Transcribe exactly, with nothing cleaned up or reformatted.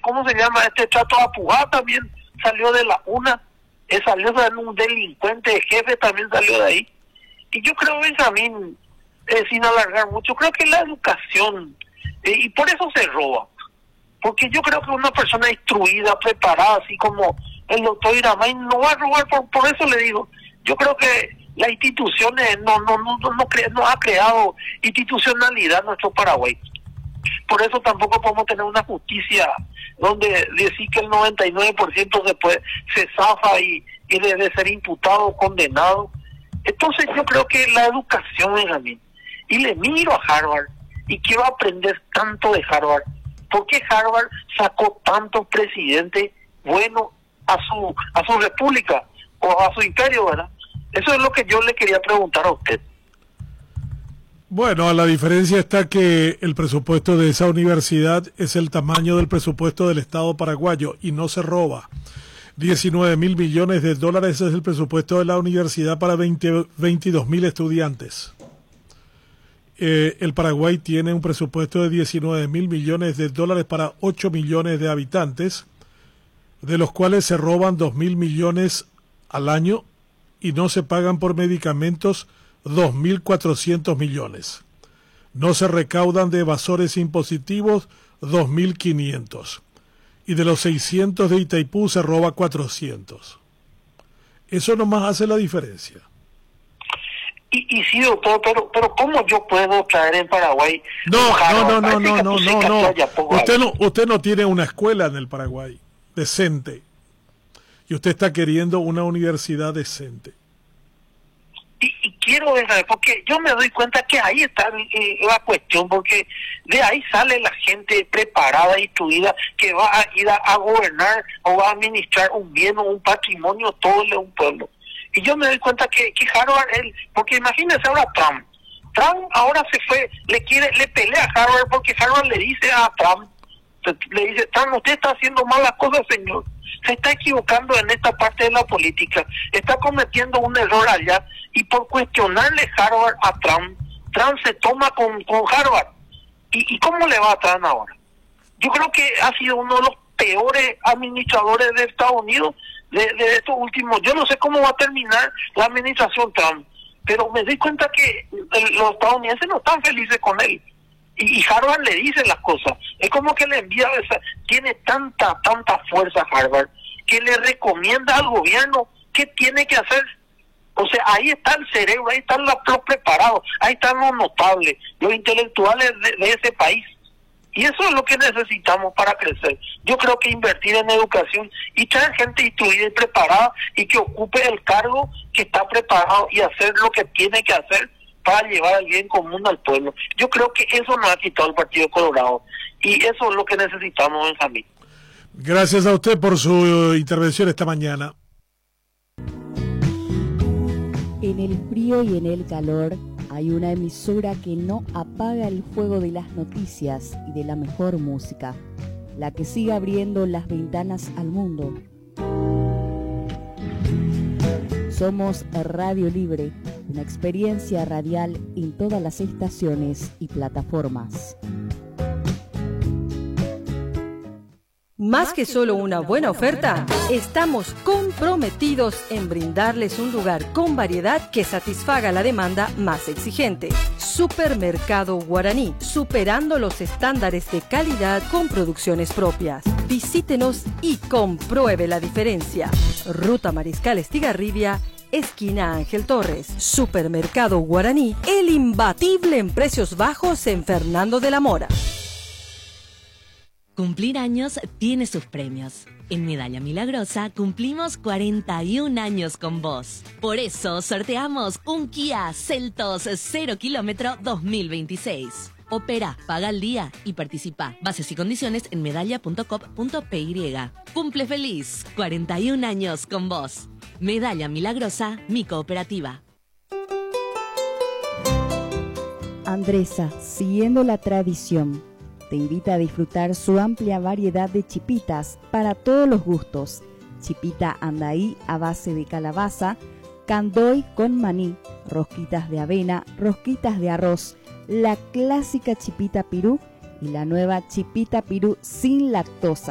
¿cómo se llama? Este Chato Apujá también salió de la UNA, eh, salió de un delincuente jefe, también salió de ahí. Y yo creo, Benjamín, eh, sin alargar mucho, creo que la educación, eh, y por eso se roba, porque yo creo que una persona instruida, preparada, así como el doctor Iramay, no va a robar, por, por eso le digo, yo creo que las instituciones no no no no, no, cre, no ha creado institucionalidad en nuestro Paraguay. Por eso tampoco podemos tener una justicia donde decir que el noventa y nueve por ciento se puede se zafa y, y debe ser imputado o condenado. Entonces yo creo que la educación, Benjamín, y le miro a Harvard y quiero aprender tanto de Harvard, porque Harvard sacó tantos presidentes buenos a su a su república o a su imperio, ¿verdad? Eso es lo que yo le quería preguntar a usted. Bueno, la diferencia está que el presupuesto de esa universidad es el tamaño del presupuesto del Estado paraguayo y no se roba. diecinueve mil millones de dólares es el presupuesto de la universidad para veinte, veintidós mil estudiantes. Eh, el Paraguay tiene un presupuesto de diecinueve mil millones de dólares para ocho millones de habitantes, de los cuales se roban dos mil millones al año y no se pagan por medicamentos dos mil cuatrocientos millones. No se recaudan de evasores impositivos dos mil quinientos. Y de los seiscientos de Itaipú se roba cuatrocientos. Eso nomás hace la diferencia. Y, y sí, doctor, pero pero ¿cómo yo puedo traer en Paraguay? No, no, no, no, no, no, no, no. Usted no, usted no tiene una escuela en el Paraguay decente. Y usted está queriendo una universidad decente. Y, y quiero ver, porque yo me doy cuenta que ahí está eh, la cuestión, porque de ahí sale la gente preparada, instruida, que va a ir a, a gobernar o va a administrar un bien o un patrimonio todo de un pueblo. Y yo me doy cuenta que, que Harvard, él, porque imagínense ahora Trump, Trump ahora se fue, le quiere, le pelea a Harvard porque Harvard le dice a Trump, le dice, Trump, usted está haciendo malas cosas, señor. Se está equivocando en esta parte de la política, está cometiendo un error allá, y por cuestionarle Harvard a Trump, Trump se toma con, con Harvard. ¿Y, ¿Y cómo le va a Trump ahora? Yo creo que ha sido uno de los peores administradores de Estados Unidos de, de estos últimos. Yo no sé cómo va a terminar la administración Trump, pero me doy cuenta que el, los estadounidenses no están felices con él. Y, y Harvard le dice las cosas. Es como que le envía, esa, tiene tanta, tanta fuerza Harvard, que le recomienda al gobierno qué tiene que hacer. O sea, ahí está el cerebro, ahí están los, los preparados, ahí están los notables, los intelectuales de, de ese país. Y eso es lo que necesitamos para crecer. Yo creo que invertir en educación y traer gente instruida y preparada y que ocupe el cargo que está preparado y hacer lo que tiene que hacer para llevar el bien común al pueblo. Yo creo que eso nos ha quitado el Partido Colorado y eso es lo que necesitamos, Benjamín. Gracias a usted por su intervención esta mañana. En el frío y en el calor hay una emisora que no apaga el fuego de las noticias y de la mejor música, la que sigue abriendo las ventanas al mundo. Somos Radio Libre, una experiencia radial en todas las estaciones y plataformas. Más que solo una buena oferta, estamos comprometidos en brindarles un lugar con variedad que satisfaga la demanda más exigente. Supermercado Guaraní, superando los estándares de calidad con producciones propias. Visítenos y compruebe la diferencia. Ruta Mariscal Estigarribia, esquina Ángel Torres. Supermercado Guaraní, el imbatible en precios bajos en Fernando de la Mora. Cumplir años tiene sus premios. En Medalla Milagrosa cumplimos cuarenta y un años con vos. Por eso sorteamos un Kia Seltos cero kilómetro dos mil veintiséis. Opera, paga al día y participa. Bases y condiciones en medalla punto com punto p y. Cumple feliz, cuarenta y un años con vos. Medalla Milagrosa, mi cooperativa. Andresa, siguiendo la tradición, te invita a disfrutar su amplia variedad de chipitas para todos los gustos. Chipita andaí a base de calabaza, candoy con maní, rosquitas de avena, rosquitas de arroz, la clásica chipita pirú y la nueva chipita pirú sin lactosa.